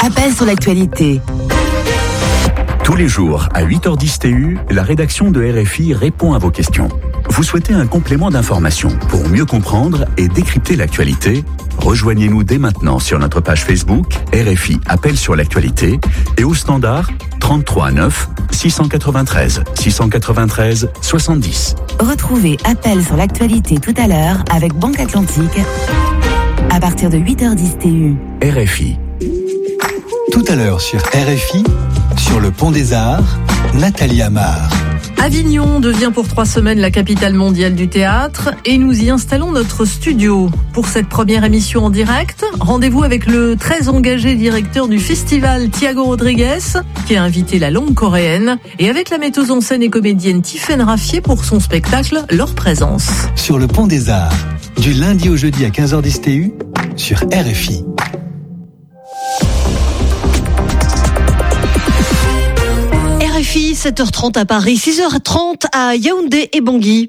Appel sur l'actualité. Tous les jours, à 8h10 TU, la rédaction de RFI répond à vos questions. Vous souhaitez un complément d'information pour mieux comprendre et décrypter l'actualité? Rejoignez-nous dès maintenant sur notre page Facebook RFI Appel sur l'actualité et au standard 33 9 693 693 70. Retrouvez Appel sur l'actualité tout à l'heure avec Banque Atlantique à partir de 8h10 TU. RFI. Tout à l'heure sur RFI, sur le Pont des Arts, Nathalie Amar. Avignon devient pour 3 semaines la capitale mondiale du théâtre et nous y installons notre studio. Pour cette première émission en direct, rendez-vous avec le très engagé directeur du festival Thiago Rodrigues, qui a invité la langue coréenne, et avec la metteuse en scène et comédienne Tiffaine Raffier pour son spectacle Leur Présence. Sur le Pont des Arts, du lundi au jeudi à 15h10 TU, sur RFI. RFI, 7h30 à Paris, 6h30 à Yaoundé et Bangui.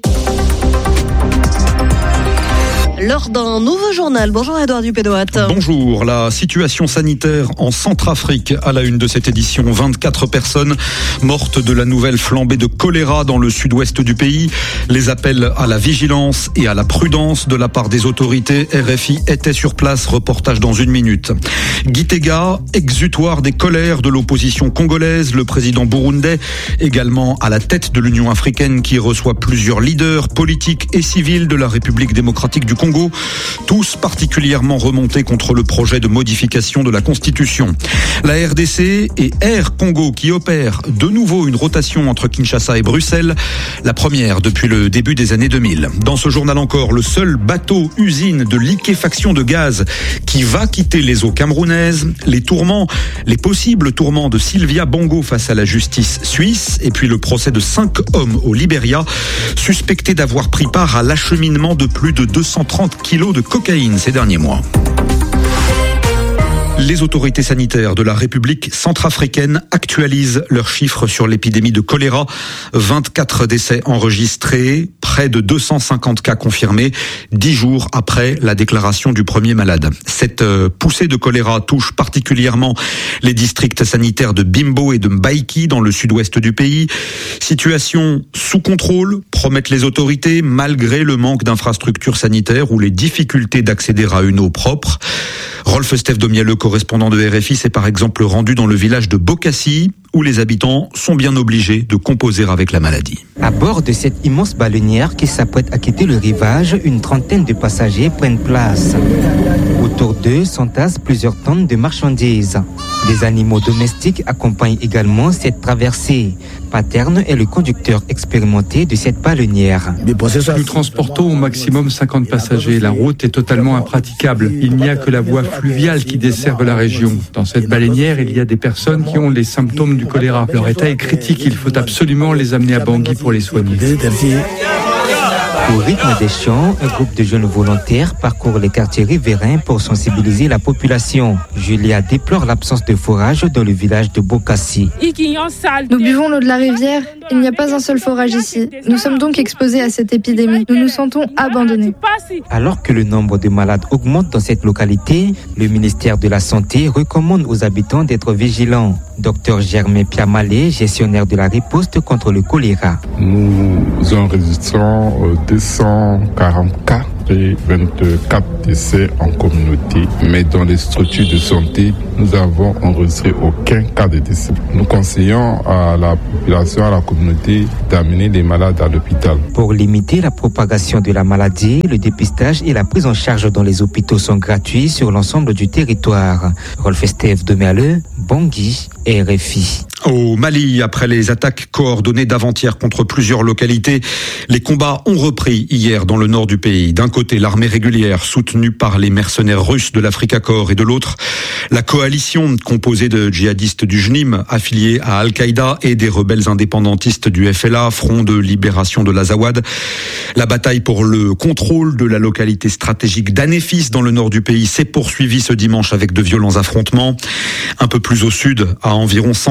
Lors d'un nouveau journal. Bonjour Edouard Dupédoat. Bonjour. La situation sanitaire en Centrafrique à la une de cette édition. 24 personnes mortes de la nouvelle flambée de choléra dans le sud-ouest du pays. Les appels à la vigilance et à la prudence de la part des autorités. RFI était sur place. Reportage dans 1 minute. Gitega, exutoire des colères de l'opposition congolaise. Le président burundais, également à la tête de l'Union africaine, qui reçoit plusieurs leaders politiques et civils de la République démocratique du Congo, tous particulièrement remontés contre le projet de modification de la Constitution. La RDC et Air Congo qui opèrent de nouveau une rotation entre Kinshasa et Bruxelles, la première depuis le début des années 2000. Dans ce journal encore, le seul bateau-usine de liquéfaction de gaz qui va quitter les eaux camerounaises, les possibles tourments de Sylvia Bongo face à la justice suisse, et puis le procès de 5 hommes au Libéria, suspectés d'avoir pris part à l'acheminement de plus de 230 kilos de cocaïne ces derniers mois. Les autorités sanitaires de la République centrafricaine actualisent leurs chiffres sur l'épidémie de choléra. 24 décès enregistrés, près de 250 cas confirmés, 10 jours après la déclaration du premier malade. Cette poussée de choléra touche particulièrement les districts sanitaires de Bimbo et de Mbaïki dans le sud-ouest du pays. Situation sous contrôle, promettent les autorités, malgré le manque d'infrastructures sanitaires ou les difficultés d'accéder à une eau propre. Rolf Stef Domiel, correspondant de RFI, s'est par exemple rendu dans le village de Bokassi, où les habitants sont bien obligés de composer avec la maladie. À bord de cette immense baleinière qui s'apprête à quitter le rivage, une trentaine de passagers prennent place. Autour d'eux s'entassent plusieurs tonnes de marchandises. Des animaux domestiques accompagnent également cette traversée. Paterne est le conducteur expérimenté de cette baleinière. Nous transportons au maximum 50 passagers. La route est totalement impraticable. Il n'y a que la voie fluviale qui desserve la région. Dans cette baleinière, il y a des personnes qui ont les symptômes du choléra. Leur état est critique. Il faut absolument les amener à Bangui pour les soigner. Au rythme des chants, un groupe de jeunes volontaires parcourt les quartiers riverains pour sensibiliser la population. Julia déplore l'absence de forage dans le village de Bokassi. Nous buvons l'eau de la rivière. Il n'y a pas un seul forage ici. Nous sommes donc exposés à cette épidémie. Nous nous sentons abandonnés. Alors que le nombre de malades augmente dans cette localité, le ministère de la Santé recommande aux habitants d'être vigilants. Docteur Germain Piamalé, gestionnaire de la riposte contre le choléra. Nous enregistrons 240 cas et 24 décès en communauté. Mais dans les structures de santé, nous avons enregistré aucun cas de décès. Nous conseillons à la population, à la communauté, d'amener les malades à l'hôpital. Pour limiter la propagation de la maladie, le dépistage et la prise en charge dans les hôpitaux sont gratuits sur l'ensemble du territoire. Rolf Stef Domiel, Bangui, RFI. Au Mali, après les attaques coordonnées d'avant-hier contre plusieurs localités, les combats ont repris hier dans le nord du pays. D'un côté, l'armée régulière soutenue par les mercenaires russes de l'Africa Corps et de l'autre, la coalition composée de djihadistes du JNIM affiliés à Al-Qaïda et des rebelles indépendantistes du FLA, Front de libération de l'Azawad. La bataille pour le contrôle de la localité stratégique d'Anéfis dans le nord du pays s'est poursuivie ce dimanche avec de violents affrontements. Un peu plus au sud, à environ 140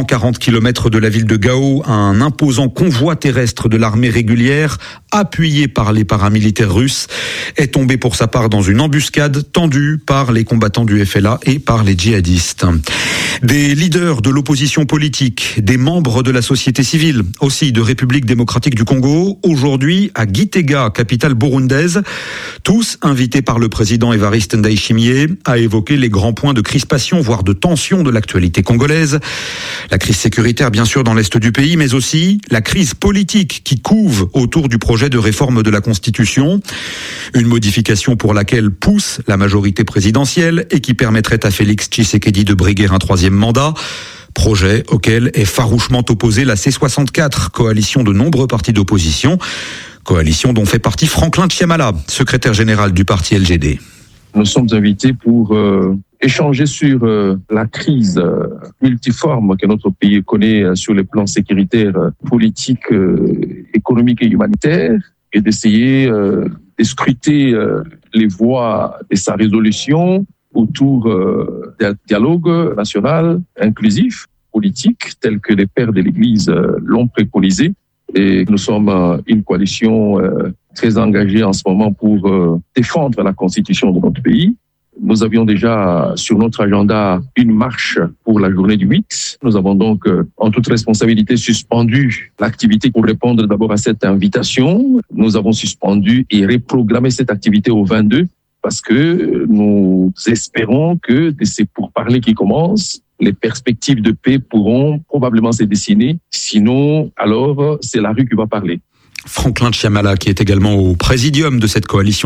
kilomètres de la ville de Gao, un imposant convoi terrestre de l'armée régulière, appuyé par les paramilitaires russes, est tombé pour sa part dans une embuscade tendue par les combattants du FLA et par les djihadistes. Des leaders de l'opposition politique, des membres de la société civile, aussi de République démocratique du Congo, aujourd'hui à Gitega, capitale burundaise, tous invités par le président Évariste Ndayishimiye à évoquer les grands points de crispation, voire de tension de l'actualité congolaise. La crise sécuritaire, bien sûr, dans l'est du pays, mais aussi la crise politique qui couve autour du projet de réforme de la Constitution. Une modification pour laquelle pousse la majorité présidentielle et qui permettrait à Félix Tshisekedi de briguer un troisième mandat. Projet auquel est farouchement opposée la C64, coalition de nombreux partis d'opposition. Coalition dont fait partie Franklin Tchiamala, secrétaire général du parti LGD. Nous sommes invités pour échanger sur la crise multiforme que notre pays connaît sur les plans sécuritaires, politiques, économiques et humanitaires, et d'essayer de scruter les voies de sa résolution autour d'un dialogue national inclusif, politique, tel que les pères de l'Église l'ont préconisé. Et nous sommes une coalition très engagée en ce moment pour défendre la constitution de notre pays. Nous avions déjà sur notre agenda une marche pour la journée du 8. Nous avons donc en toute responsabilité suspendu l'activité pour répondre d'abord à cette invitation. Nous avons suspendu et reprogrammé cette activité au 22 parce que nous espérons que de ces pourparlers qui commencent, les perspectives de paix pourront probablement se dessiner. Sinon, alors, c'est la rue qui va parler. Franklin Tchiamala, qui est également au présidium de cette coalition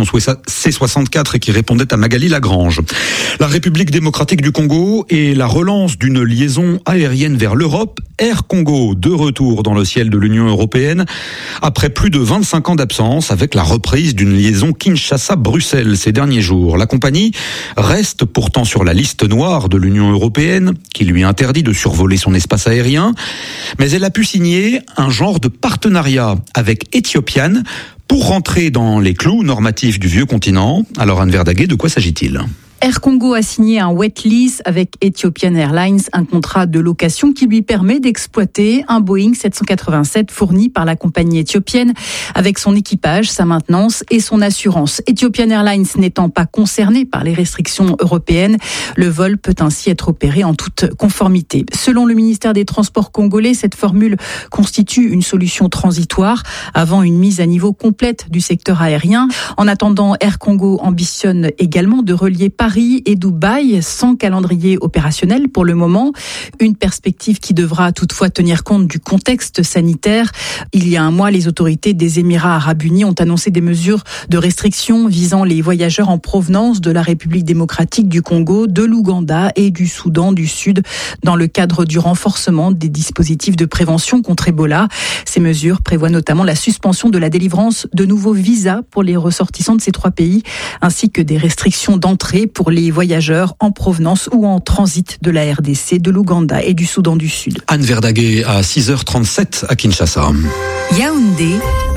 C64 et qui répondait à Magali Lagrange. La République démocratique du Congo et la relance d'une liaison aérienne vers l'Europe, Air Congo, de retour dans le ciel de l'Union européenne, après plus de 25 ans d'absence, avec la reprise d'une liaison Kinshasa-Bruxelles ces derniers jours. La compagnie reste pourtant sur la liste noire de l'Union européenne, qui lui interdit de survoler son espace aérien, mais elle a pu signer un genre de partenariat avec Ethiopian pour rentrer dans les clous normatifs du vieux continent. Alors Anne Verdaguet, de quoi s'agit-il ? Air Congo a signé un wet lease avec Ethiopian Airlines, un contrat de location qui lui permet d'exploiter un Boeing 787 fourni par la compagnie éthiopienne avec son équipage, sa maintenance et son assurance. Ethiopian Airlines n'étant pas concerné par les restrictions européennes, le vol peut ainsi être opéré en toute conformité. Selon le ministère des Transports congolais, cette formule constitue une solution transitoire avant une mise à niveau complète du secteur aérien. En attendant, Air Congo ambitionne également de relier Paris et Dubaï sans calendrier opérationnel pour le moment. Une perspective qui devra toutefois tenir compte du contexte sanitaire. Il y a un mois, les autorités des Émirats arabes unis ont annoncé des mesures de restriction visant les voyageurs en provenance de la République démocratique du Congo, de l'Ouganda et du Soudan du Sud dans le cadre du renforcement des dispositifs de prévention contre Ebola. Ces mesures prévoient notamment la suspension de la délivrance de nouveaux visas pour les ressortissants de ces trois pays ainsi que des restrictions d'entrée pour les voyageurs en provenance ou en transit de la RDC, de l'Ouganda et du Soudan du Sud. Anne Verdaguet à 6h37 à Kinshasa. Yaoundé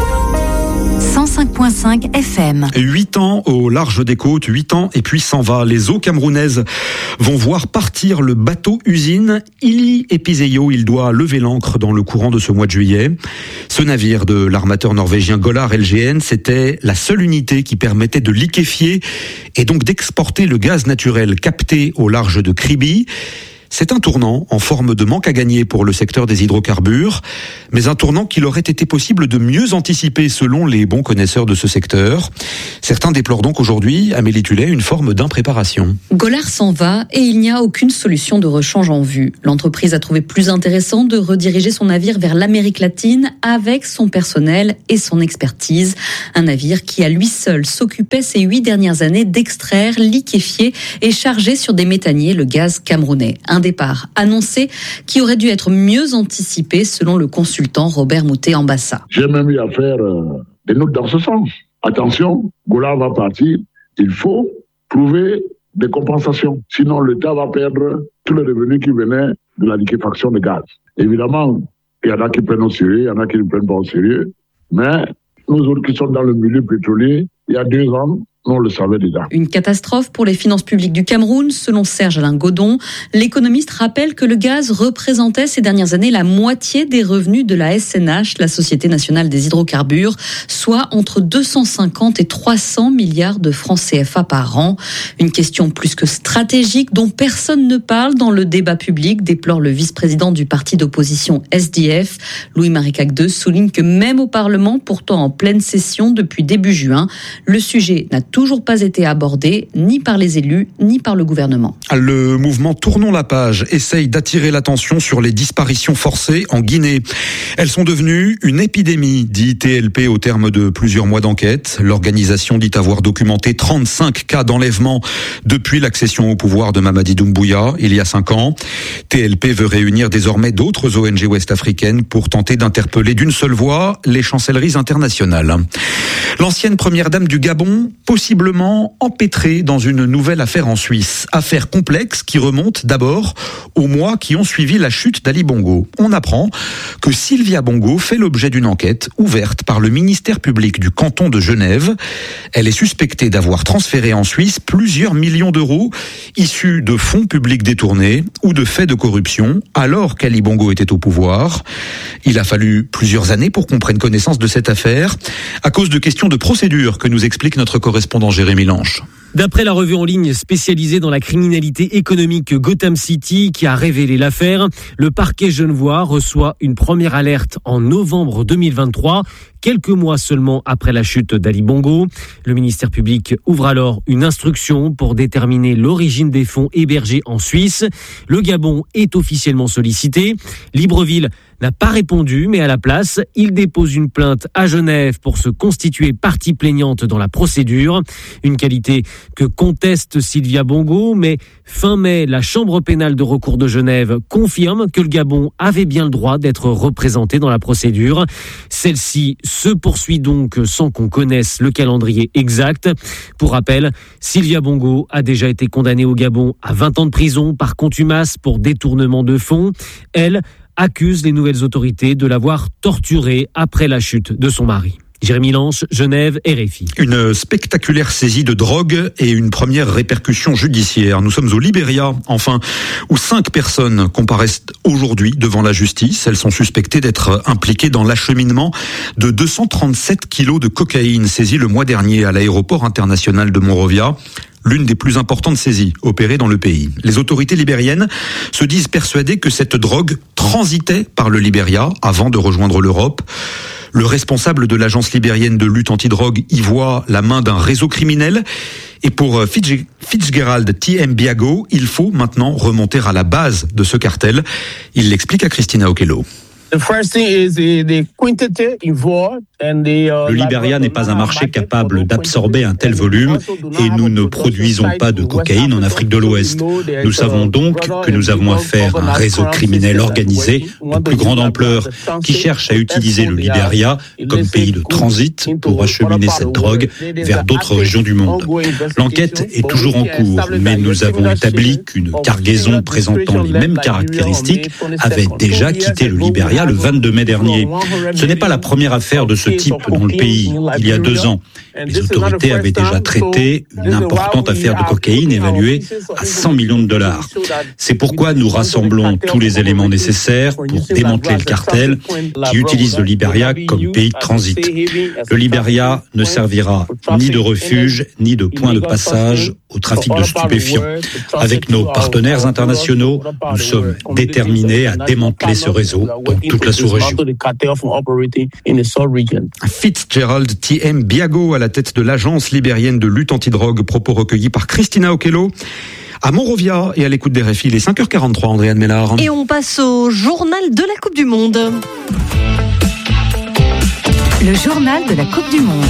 105.5 FM. 8 ans au large des côtes, 8 ans et puis s'en va. Les eaux camerounaises vont voir partir le bateau-usine Ili Episeyo. Il doit lever l'ancre dans le courant de ce mois de juillet. Ce navire de l'armateur norvégien Golar LGN, c'était la seule unité qui permettait de liquéfier et donc d'exporter le gaz naturel capté au large de Kribi. C'est un tournant en forme de manque à gagner pour le secteur des hydrocarbures, mais un tournant qu'il aurait été possible de mieux anticiper selon les bons connaisseurs de ce secteur. Certains déplorent donc aujourd'hui, Amélie Tullet, une forme d'impréparation. Golar s'en va et il n'y a aucune solution de rechange en vue. L'entreprise a trouvé plus intéressant de rediriger son navire vers l'Amérique latine avec son personnel et son expertise. Un navire qui à lui seul s'occupait ces 8 dernières années d'extraire, liquéfier et charger sur des méthaniers le gaz camerounais. Un départ annoncé qui aurait dû être mieux anticipé selon le consultant Robert Moutet-Ambassa. J'ai même eu à faire des notes dans ce sens. Attention, Golar va partir, il faut trouver des compensations. Sinon, l'État va perdre tous les revenus qui venaient de la liquéfaction de gaz. Évidemment, il y en a qui prennent au sérieux, il y en a qui ne prennent pas au sérieux. Mais nous autres qui sommes dans le milieu pétrolier, il y a 2 ans, Nous, on le savait déjà. Une catastrophe pour les finances publiques du Cameroun, selon Serge-Alain Godon. L'économiste rappelle que le gaz représentait ces dernières années la moitié des revenus de la SNH, la Société nationale des hydrocarbures, soit entre 250 et 300 milliards de francs CFA par an. Une question plus que stratégique dont personne ne parle dans le débat public, déplore le vice-président du parti d'opposition SDF. Louis-Marie Cagdeux souligne que même au Parlement, pourtant en pleine session depuis début juin, le sujet n'a toujours pas été abordé, ni par les élus, ni par le gouvernement. Le mouvement Tournons la page essaye d'attirer l'attention sur les disparitions forcées en Guinée. Elles sont devenues une épidémie, dit TLP au terme de plusieurs mois d'enquête. L'organisation dit avoir documenté 35 cas d'enlèvement depuis l'accession au pouvoir de Mamadi Doumbouya, il y a 5 ans. TLP veut réunir désormais d'autres ONG ouest-africaines pour tenter d'interpeller d'une seule voix les chancelleries internationales. L'ancienne première dame du Gabon, possiblement empêtrée dans une nouvelle affaire en Suisse. Affaire complexe qui remonte d'abord aux mois qui ont suivi la chute d'Ali Bongo. On apprend que Sylvia Bongo fait l'objet d'une enquête ouverte par le ministère public du canton de Genève. Elle est suspectée d'avoir transféré en Suisse plusieurs millions d'euros issus de fonds publics détournés ou de faits de corruption alors qu'Ali Bongo était au pouvoir. Il a fallu plusieurs années pour qu'on prenne connaissance de cette affaire à cause de questions de procédure que nous explique notre correspondant Jérémy Lange. D'après la revue en ligne spécialisée dans la criminalité économique Gotham City qui a révélé l'affaire, le parquet genevois reçoit une première alerte en novembre 2023, quelques mois seulement après la chute d'Ali Bongo. Le ministère public ouvre alors une instruction pour déterminer l'origine des fonds hébergés en Suisse. Le Gabon est officiellement sollicité. Libreville n'a pas répondu, mais à la place, il dépose une plainte à Genève pour se constituer partie plaignante dans la procédure. Une qualité que conteste Sylvia Bongo, mais fin mai, la Chambre pénale de recours de Genève confirme que le Gabon avait bien le droit d'être représenté dans la procédure. Celle-ci se poursuit donc sans qu'on connaisse le calendrier exact. Pour rappel, Sylvia Bongo a déjà été condamnée au Gabon à 20 ans de prison par contumace pour détournement de fonds. Elle accuse les nouvelles autorités de l'avoir torturée après la chute de son mari. Jérémy Lange, Genève, RFI. Une spectaculaire saisie de drogue et une première répercussion judiciaire. Nous sommes au Libéria, enfin, où 5 personnes comparaissent aujourd'hui devant la justice. Elles sont suspectées d'être impliquées dans l'acheminement de 237 kilos de cocaïne saisie le mois dernier à l'aéroport international de Monrovia. L'une des plus importantes saisies opérées dans le pays. Les autorités libériennes se disent persuadées que cette drogue transitait par le Libéria avant de rejoindre l'Europe. Le responsable de l'agence libérienne de lutte antidrogue y voit la main d'un réseau criminel. Et pour Fitzgerald T.M. Biago, il faut maintenant remonter à la base de ce cartel. Il l'explique à Christina Okello. Le Libéria n'est pas un marché capable d'absorber un tel volume et nous ne produisons pas de cocaïne en Afrique de l'Ouest. Nous savons donc que nous avons affaire à un réseau criminel organisé de plus grande ampleur qui cherche à utiliser le Libéria comme pays de transit pour acheminer cette drogue vers d'autres régions du monde. L'enquête est toujours en cours, mais nous avons établi qu'une cargaison présentant les mêmes caractéristiques avait déjà quitté le Libéria le 22 mai dernier. Ce n'est pas la première affaire de ce type dans le pays. Il y a 2 ans, les autorités avaient déjà traité une importante affaire de cocaïne évaluée à 100 millions de dollars. C'est pourquoi nous rassemblons tous les éléments nécessaires pour démanteler le cartel qui utilise le Libéria comme pays de transit. Le Libéria ne servira ni de refuge ni de point de passage au trafic de stupéfiants. Avec nos partenaires internationaux, nous sommes déterminés à démanteler ce réseau dans toute la sous-région. Fitzgerald T.M. Biago à la tête de l'agence libérienne de lutte antidrogue, propos recueillis par Christina Okello. À Monrovia et à l'écoute des RFI, il est 5h43, Andréane Mélard. Et on passe au journal de la Coupe du Monde. Le journal de la Coupe du Monde.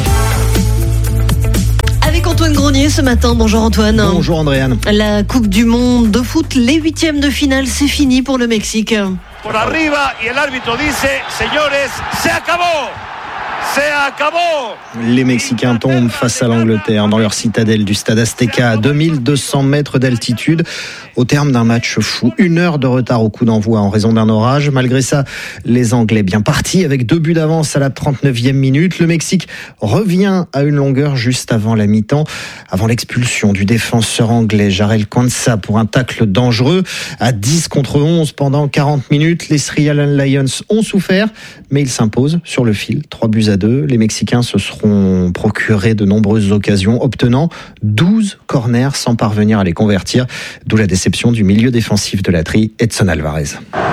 Avec Antoine Grenier ce matin. Bonjour Antoine. Bonjour Andréane. La Coupe du Monde de foot, les 8e de finale, c'est fini pour le Mexique. Por arriba y el árbitro dice, señores, se acabó. Les Mexicains tombent face à l'Angleterre dans leur citadelle du stade Azteca à 2200 mètres d'altitude au terme d'un match fou. 1 heure de retard au coup d'envoi en raison d'un orage. Malgré ça, les Anglais bien partis avec 2 buts d'avance à la 39e minute. Le Mexique revient à une longueur juste avant la mi-temps, avant l'expulsion du défenseur anglais Jarell Quansah pour un tacle dangereux. À 10 contre 11 pendant 40 minutes, les Sri Lanka Lions ont souffert, mais ils s'imposent sur le fil, 3-2. Les Mexicains se seront procurés de nombreuses occasions, obtenant 12 corners sans parvenir à les convertir, d'où la déception du milieu défensif de la Tri, Edson Alvarez.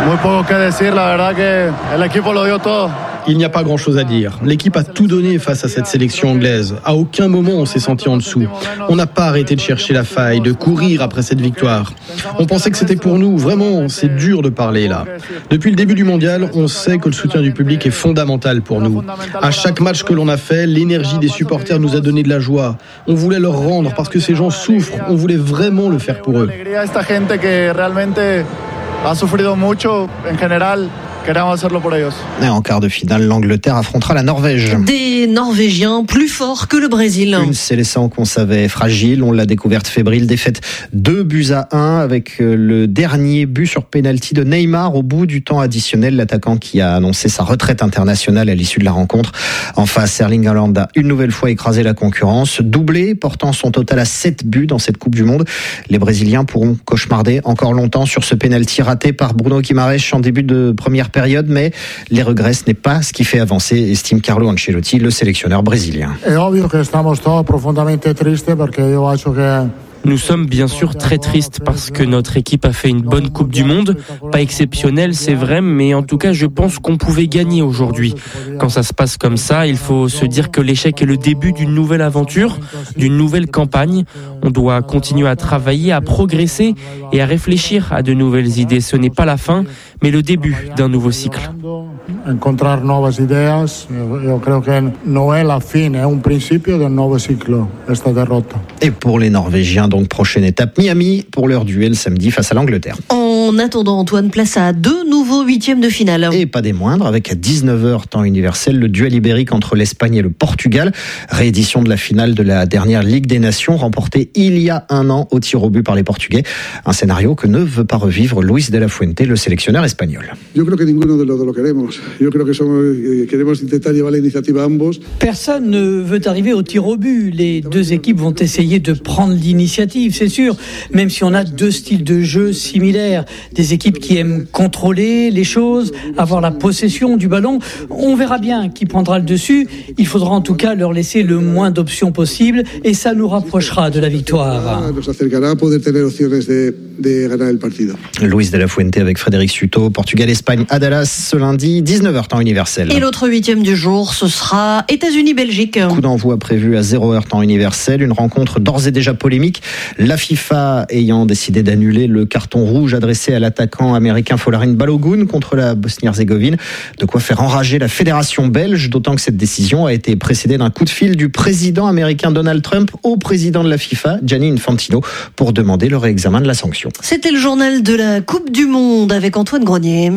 Il n'y a pas grand-chose à dire. L'équipe a tout donné face à cette sélection anglaise. À aucun moment on s'est senti en dessous. On n'a pas arrêté de chercher la faille, de courir après cette victoire. On pensait que c'était pour nous. Vraiment, c'est dur de parler là. Depuis le début du mondial, on sait que le soutien du public est fondamental pour nous. À chaque match que l'on a fait, l'énergie des supporters nous a donné de la joie. On voulait leur rendre parce que ces gens souffrent. On voulait vraiment le faire pour eux. Et en quart de finale, l'Angleterre affrontera la Norvège. Des Norvégiens plus forts que le Brésil. Une sélection qu'on savait fragile, on l'a découverte fébrile. Défaite 2-1 avec le dernier but sur pénalty de Neymar au bout du temps additionnel. L'attaquant qui a annoncé sa retraite internationale à l'issue de la rencontre. En face, Erling Haaland a une nouvelle fois écrasé la concurrence. Doublé, portant son total à 7 buts dans cette Coupe du Monde. Les Brésiliens pourront cauchemarder encore longtemps sur ce pénalty raté par Bruno Guimaraes en début de première période, mais les regrets, ce n'est pas ce qui fait avancer, estime Carlo Ancelotti, le sélectionneur brésilien. Nous sommes bien sûr très tristes parce que notre équipe a fait une bonne Coupe du Monde, pas exceptionnelle c'est vrai, mais en tout cas je pense qu'on pouvait gagner aujourd'hui. Quand ça se passe comme ça, il faut se dire que l'échec est le début d'une nouvelle aventure, d'une nouvelle campagne. On doit continuer à travailler, à progresser et à réfléchir à de nouvelles idées. Ce n'est pas la fin, mais le début d'un nouveau cycle. Encontrar novas ideas, eu creo que não é la fin, é principio de novo ciclo, esta derrota. Et pour les Norvégiens, donc prochaine étape, Miami pour leur duel samedi face à l'Angleterre. En attendant, Antoine, place à 2 nouveaux 8e de finale. Et pas des moindres, avec à 19h temps universel, le duel ibérique entre l'Espagne et le Portugal. Réédition de la finale de la dernière Ligue des Nations, remportée il y a 1 an au tir au but par les Portugais. Un scénario que ne veut pas revivre Luis de la Fuente, le sélectionneur espagnol. Personne ne veut arriver au tir au but. Les deux équipes vont essayer de prendre l'initiative, c'est sûr, même si on a 2 styles de jeu similaires. Des équipes qui aiment contrôler les choses, avoir la possession du ballon. On verra bien qui prendra le dessus. Il faudra en tout cas leur laisser le moins d'options possible et ça nous rapprochera de la victoire. Luis de la Fuente avec Frédéric Suto, Portugal-Espagne à Dallas ce lundi, 19h temps universel. Et l'autre 8e du jour, ce sera États-Unis-Belgique. Coup d'envoi prévu à 0h temps universel, une rencontre d'ores et déjà polémique. La FIFA ayant décidé d'annuler le carton rouge adressé à l'attaquant américain Folarin Balogun contre la Bosnie-Herzégovine. De quoi faire enrager la fédération belge, d'autant que cette décision a été précédée d'un coup de fil du président américain Donald Trump au président de la FIFA, Gianni Infantino, pour demander le réexamen de la sanction. C'était le journal de la Coupe du Monde avec Antoine Grenier.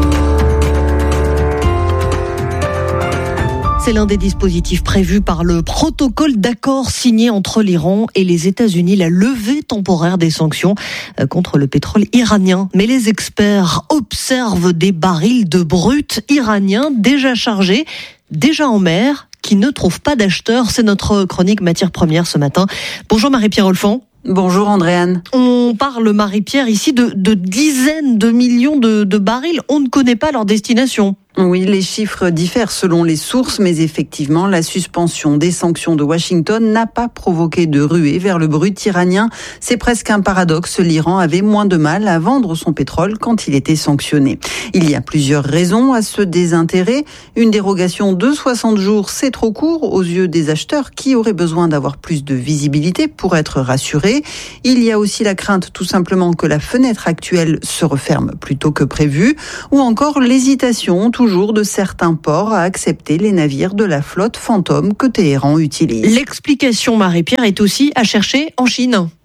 C'est l'un des dispositifs prévus par le protocole d'accord signé entre l'Iran et les États-Unis, la levée temporaire des sanctions contre le pétrole iranien. Mais les experts observent des barils de brut iranien déjà chargés, déjà en mer, qui ne trouvent pas d'acheteurs. C'est notre chronique matières premières ce matin. Bonjour Marie-Pierre Olfan. Bonjour Andréane. On parle, Marie-Pierre, ici de dizaines de millions de barils. On ne connaît pas leur destination. Oui, les chiffres diffèrent selon les sources, mais effectivement, la suspension des sanctions de Washington n'a pas provoqué de ruée vers le brut iranien. C'est presque un paradoxe. L'Iran avait moins de mal à vendre son pétrole quand il était sanctionné. Il y a plusieurs raisons à ce désintérêt. Une dérogation de 60 jours, c'est trop court aux yeux des acheteurs qui auraient besoin d'avoir plus de visibilité pour être rassurés. Il y a aussi la crainte tout simplement que la fenêtre actuelle se referme plus tôt que prévu, ou encore l'hésitation toujours de certains ports à accepter les navires de la flotte fantôme que Téhéran utilise. L'explication, Marie-Pierre, est aussi à chercher en Chine.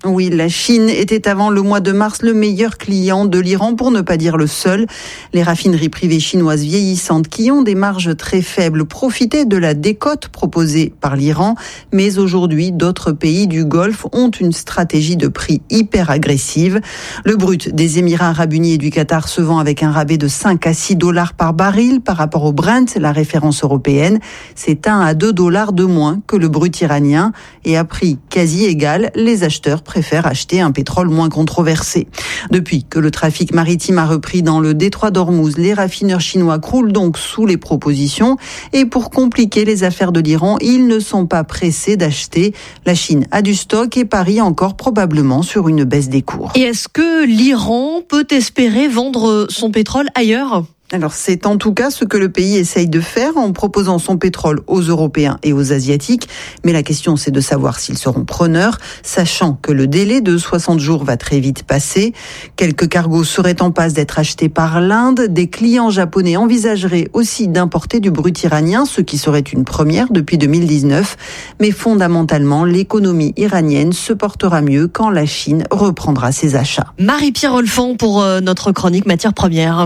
Oui, la Chine était avant le mois de mars le meilleur client de l'Iran, pour ne pas dire le seul. Les raffineries privées chinoises vieillissantes qui ont des marges très faibles profitaient de la décote proposée par l'Iran. Mais aujourd'hui, d'autres pays du Golfe ont une stratégie de prix hyper agressive. Le brut des Émirats arabes unis et du Qatar se vend avec un rabais de 5 à 6 dollars par baril par rapport au Brent, la référence européenne. C'est 1 à 2 dollars de moins que le brut iranien. Et à prix quasi égal, les acheteurs préfèrent acheter un pétrole moins controversé. Depuis que le trafic maritime a repris dans le détroit d'Ormuz, les raffineurs chinois croulent donc sous les propositions. Et pour compliquer les affaires de l'Iran, ils ne sont pas pressés d'acheter. La Chine a du stock et parie encore probablement sur une baisse des cours. Et est-ce que l'Iran peut espérer vendre son pétrole ailleurs ? Alors c'est en tout cas ce que le pays essaye de faire en proposant son pétrole aux Européens et aux Asiatiques. Mais la question c'est de savoir s'ils seront preneurs, sachant que le délai de 60 jours va très vite passer. Quelques cargos seraient en passe d'être achetés par l'Inde. Des clients japonais envisageraient aussi d'importer du brut iranien, ce qui serait une première depuis 2019. Mais fondamentalement, l'économie iranienne se portera mieux quand la Chine reprendra ses achats. Marie-Pierre Olfan pour notre chronique matières premières.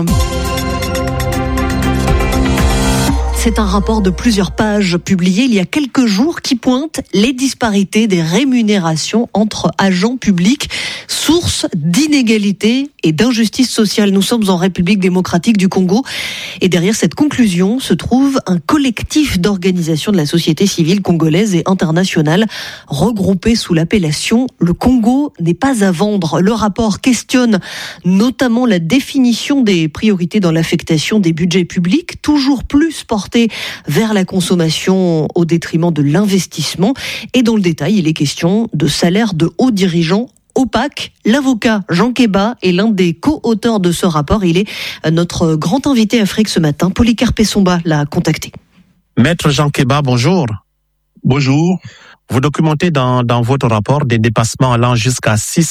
C'est un rapport de plusieurs pages publié il y a quelques jours qui pointe les disparités des rémunérations entre agents publics, source d'inégalités et d'injustice sociale. Nous sommes en République démocratique du Congo et derrière cette conclusion se trouve un collectif d'organisations de la société civile congolaise et internationale regroupé sous l'appellation « Le Congo n'est pas à vendre ». Le rapport questionne notamment la définition des priorités dans l'affectation des budgets publics, toujours plus portés vers la consommation au détriment de l'investissement. Et dans le détail, il est question de salaires de hauts dirigeants opaques. L'avocat Jean Keba est l'un des co-auteurs de ce rapport. Il est notre grand invité Afrique ce matin. Polycarpe Somba l'a contacté. Maître Jean Keba, bonjour. Bonjour. Vous documentez dans votre rapport des dépassements allant jusqu'à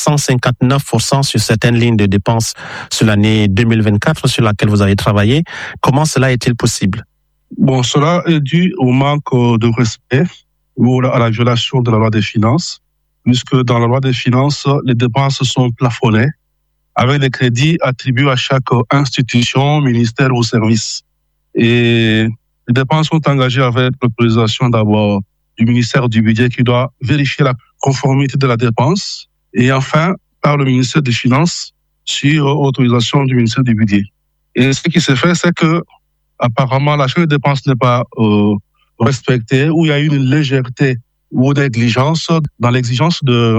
659% sur certaines lignes de dépenses sur l'année 2024 sur laquelle vous avez travaillé. Comment cela est-il possible ? Bon, cela est dû au manque de respect ou à la violation de la loi des finances, puisque dans la loi des finances, les dépenses sont plafonnées avec les crédits attribués à chaque institution, ministère ou service. Et les dépenses sont engagées avec l'autorisation d'abord du ministère du Budget qui doit vérifier la conformité de la dépense et enfin par le ministère des Finances sur autorisation du ministère du Budget. Et ce qui s'est fait, c'est que apparemment, la chaîne de dépenses n'est pas respectée, ou il y a une légèreté ou négligence dans l'exigence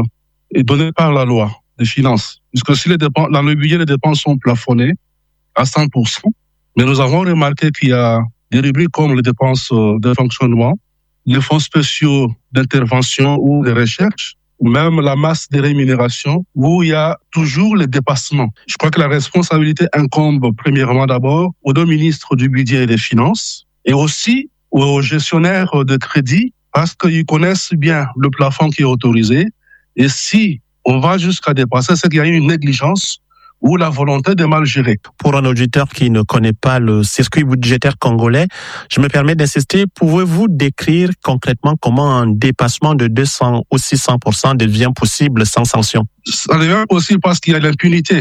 donnée par la loi des finances. Puisque si dans le budget, les dépenses sont plafonnées à 100%, mais nous avons remarqué qu'il y a des rubriques comme les dépenses de fonctionnement, les fonds spéciaux d'intervention ou de recherche, ou même la masse des rémunérations, où il y a toujours les dépassements. Je crois que la responsabilité incombe premièrement d'abord aux deux ministres du budget et des finances, et aussi aux gestionnaires de crédit, parce qu'ils connaissent bien le plafond qui est autorisé. Et si on va jusqu'à dépasser, c'est qu'il y a une négligence ou la volonté de mal gérer. Pour un auditeur qui ne connaît pas le circuit budgétaire congolais, je me permets d'insister, pouvez-vous décrire concrètement comment un dépassement de 200 ou 600% devient possible sans sanction? Ça devient possible parce qu'il y a l'impunité.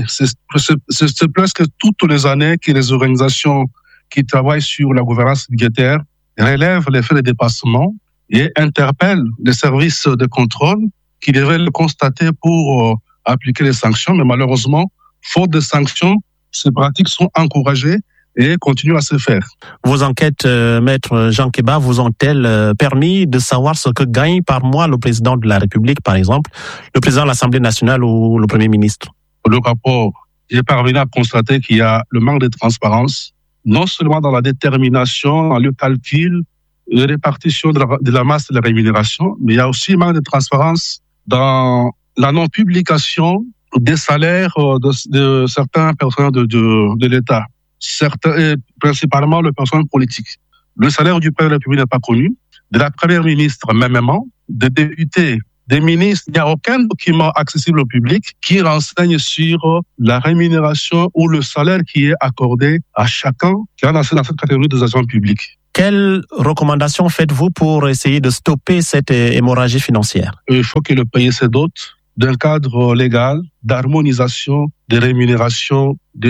C'est presque toutes les années que les organisations qui travaillent sur la gouvernance budgétaire relèvent les faits de dépassement et interpellent les services de contrôle qui devraient le constater pour appliquer les sanctions, mais malheureusement, faute de sanctions, ces pratiques sont encouragées et continuent à se faire. Vos enquêtes, Maître Jean Keba, vous ont-elles permis de savoir ce que gagne par mois le président de la République, par exemple, le président de l'Assemblée nationale ou le Premier ministre? Le rapport, j'ai parvenu à constater qu'il y a le manque de transparence, non seulement dans la détermination, dans le calcul, la répartition de la masse de la rémunération, mais il y a aussi un manque de transparence dans la non-publication des salaires de certains personnels de l'État, principalement le personnel politique. Le salaire du président de la République n'est pas connu, de la première ministre mêmement, des députés, des ministres. Il n'y a aucun document accessible au public qui renseigne sur la rémunération ou le salaire qui est accordé à chacun qui est dans cette catégorie des agents publics. Quelles recommandations faites-vous pour essayer de stopper cette hémorragie financière? Il faut que le pays se dote d'un cadre légal d'harmonisation des rémunérations des